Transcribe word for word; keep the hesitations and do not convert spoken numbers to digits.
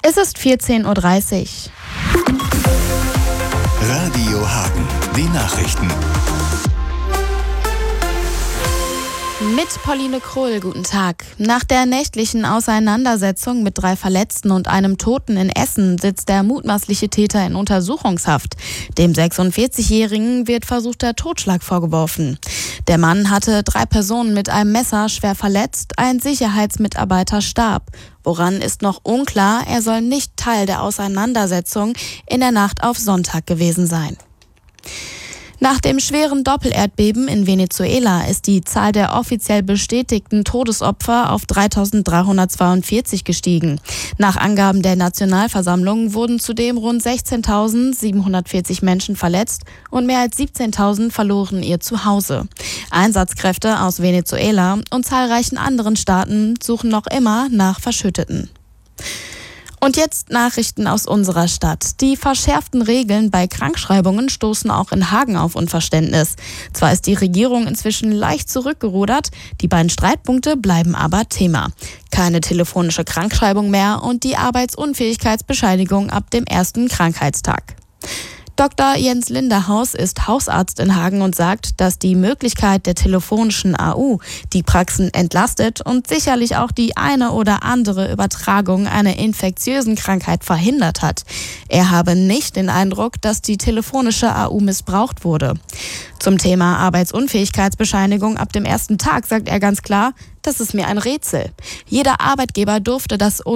Es ist vierzehn Uhr dreißig. Radio Hagen, die Nachrichten. Mit Pauline Krull, guten Tag. Nach der nächtlichen Auseinandersetzung mit drei Verletzten und einem Toten in Essen sitzt der mutmaßliche Täter in Untersuchungshaft. Dem sechsundvierzigjährigen wird versuchter Totschlag vorgeworfen. Der Mann hatte drei Personen mit einem Messer schwer verletzt, ein Sicherheitsmitarbeiter starb. Woran ist noch unklar, er soll nicht Teil der Auseinandersetzung in der Nacht auf Sonntag gewesen sein. Nach dem schweren Doppelerdbeben in Venezuela ist die Zahl der offiziell bestätigten Todesopfer auf dreitausenddreihundertzweiundvierzig gestiegen. Nach Angaben der Nationalversammlung wurden zudem rund sechzehntausendsiebenhundertvierzig Menschen verletzt und mehr als siebzehntausend verloren ihr Zuhause. Einsatzkräfte aus Venezuela und zahlreichen anderen Staaten suchen noch immer nach Verschütteten. Und jetzt Nachrichten aus unserer Stadt. Die verschärften Regeln bei Krankschreibungen stoßen auch in Hagen auf Unverständnis. Zwar ist die Regierung inzwischen leicht zurückgerudert, die beiden Streitpunkte bleiben aber Thema. Keine telefonische Krankschreibung mehr und die Arbeitsunfähigkeitsbescheinigung ab dem ersten Krankheitstag. Doktor Jens Linderhaus ist Hausarzt in Hagen und sagt, dass die Möglichkeit der telefonischen A U die Praxen entlastet und sicherlich auch die eine oder andere Übertragung einer infektiösen Krankheit verhindert hat. Er habe nicht den Eindruck, dass die telefonische A U missbraucht wurde. Zum Thema Arbeitsunfähigkeitsbescheinigung ab dem ersten Tag sagt er ganz klar, das ist mir ein Rätsel. Jeder Arbeitgeber durfte das